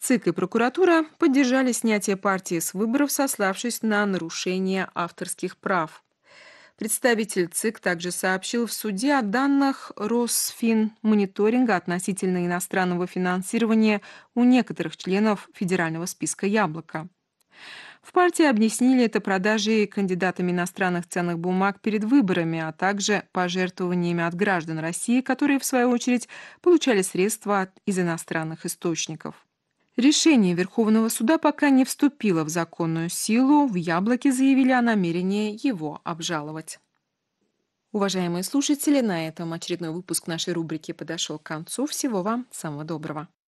ЦИК и прокуратура поддержали снятие партии с выборов, сославшись на нарушение авторских прав. Представитель ЦИК также сообщил в суде о данных Росфинмониторинга относительно иностранного финансирования у некоторых членов федерального списка «Яблоко». В партии объяснили это продажей кандидатами иностранных ценных бумаг перед выборами, а также пожертвованиями от граждан России, которые, в свою очередь, получали средства из иностранных источников. Решение Верховного суда пока не вступило в законную силу, в «Яблоке» заявили о намерении его обжаловать. Уважаемые слушатели, на этом очередной выпуск нашей рубрики подошел к концу. Всего вам самого доброго.